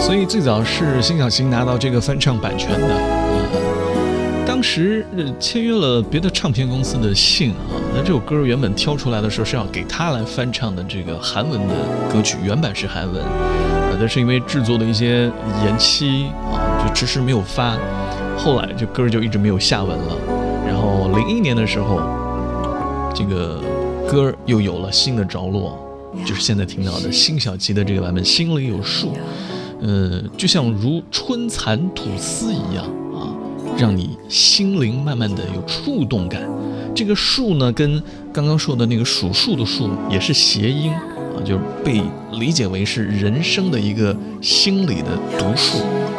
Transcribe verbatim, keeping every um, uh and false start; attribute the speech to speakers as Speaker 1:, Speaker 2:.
Speaker 1: 所以最早是辛晓琪拿到这个翻唱版权的。呃、当时签约了别的唱片公司的信啊，那这首歌原本挑出来的时候是要给他来翻唱的这个韩文的歌曲，原版是韩文，呃，但是因为制作的一些延期啊，就迟迟没有发，后来这歌就一直没有下文了。然后零一年的时候，这个歌又有了新的着落，就是现在听到的辛晓琪的这个版本《心里有数》。呃，就像如春蚕吐丝一样啊，让你心灵慢慢的有触动感。这个数呢，跟刚刚说的那个数数的数也是谐音啊，就被理解为是人生的一个心理的读数。